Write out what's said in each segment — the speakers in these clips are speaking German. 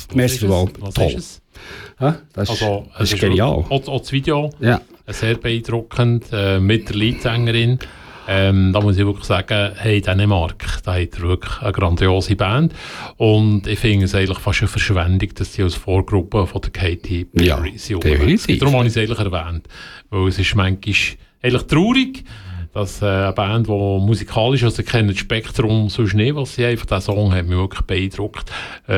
Merci vielmals. Toll. Ist es? Ja, das ist genial. Auch das Video, ja. Sehr beeindruckend, mit der Leadsängerin. Da muss ich wirklich sagen, hey, Dänemark, da hat wirklich eine grandiose Band. Und ich finde es eigentlich fast eine Verschwendung, dass die als Vorgruppe von der Katy Perry sind. Darum habe ich es eigentlich erwähnt. Weil es ist manchmal eigentlich traurig, dass eine Band, die musikalisch, also kennen das Spektrum sonst nicht, was sie einfach, der Song hat mich wirklich beeindruckt.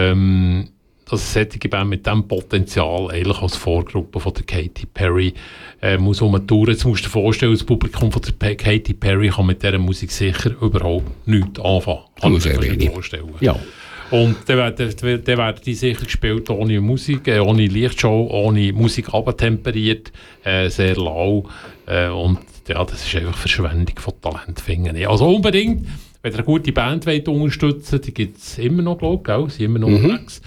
Dass eine solche Band mit diesem Potenzial eigentlich als Vorgruppe von der Katy Perry muss touren. Jetzt musst du dir vorstellen, das Publikum von der Katy Perry kann mit dieser Musik sicher überhaupt nichts anfangen. Kann ich mir vorstellen. Ja. Und dann werden die sicher gespielt ohne Musik, ohne Lichtshow, ohne Musik abtemperiert, sehr lau. Und ja, das ist einfach Verschwendung von Talent, finde ich. Also unbedingt, wenn ihr eine gute Band wollt unterstützen, die gibt es immer noch, glaube ich, sie sind immer noch unterwegs.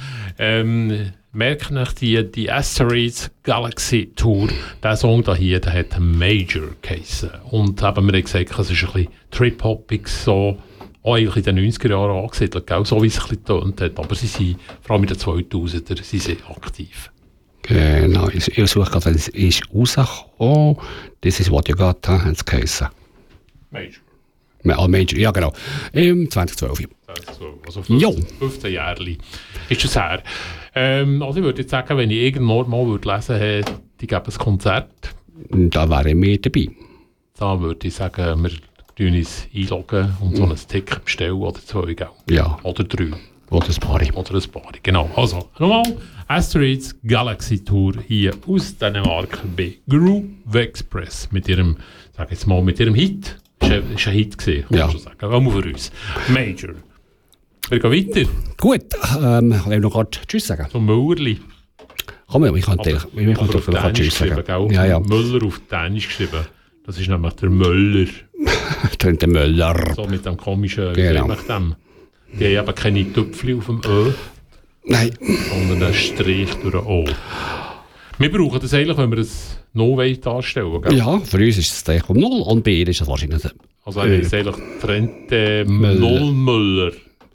Merkt nach die Asteroids Galaxy Tour, der Song hier, der hat Major geheissen. Und eben, wir haben gesagt, es ist ein bisschen Trip-Hoppig, so auch eigentlich in den 90er Jahren angesiedelt, so wie es ein bisschen getönt hat. Aber sie sind, vor allem in den 2000er, sie sind aktiv. Genau, ich suche gerade, es ist rausgekommen. This is what you got, haben sie geheissen. Major. Major, ja genau. Im 2012. Also 15 Jahre ist es her. Also ich würde jetzt sagen, wenn ich irgendwo mal lesen würde, die geben ein Konzert. Da wäre ich mit dabei. Da würde ich sagen, wir uns einloggen und so ein Ticket bestellen oder 2, gell? Ja. Oder 3. Oder ein Paar. Genau. Also, nochmal, Asteroids Galaxy Tour hier aus Dänemark bei Groove Express mit ihrem, sag jetzt mal, mit ihrem Hit. Ist ein Hit gewesen, kann man schon sagen. Gehen wir für uns. Major. Wir gehen weiter. Gut, ich will noch gerade Tschüss sagen. So Müllerli. Komm, ich kann doch vielleicht Tschüss sagen. Ja. Müller auf Dänisch geschrieben. Das ist nämlich der Möller. Der Möller. So mit dem komischen, genau. Die haben eben keine Tüpfchen auf dem Ö. Nein. Sondern einen Strich durch ein O. Wir brauchen das eigentlich, wenn wir ein No-Way darstellen. Gell? Ja, für uns ist es gleich um 0 und bei ihr ist es wahrscheinlich also ist eigentlich Trente Nullmüller.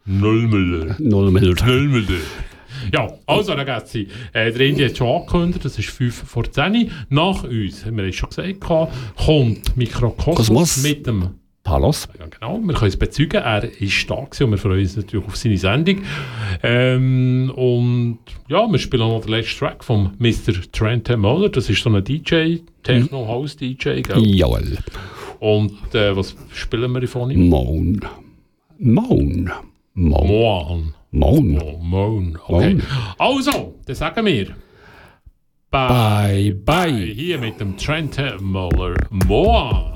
Ja, also ragazzi, der Indi hat schon angekündigt, das ist 5 vor 10. Nach uns, haben wir schon gesagt, kommt Mikrokosmos mit dem Palos. Ja, genau, wir können es bezeugen, er ist da gewesen und wir freuen uns natürlich auf seine Sendung. Und ja, wir spielen noch den letzten Track von Mr. Trent Muller, das ist so ein DJ, Techno-House-DJ, gell? Jawohl. Und was spielen wir von ihm? Moan. Okay. Also, dann sagen wir Bye. Hier mit dem Trent Muller. Moan.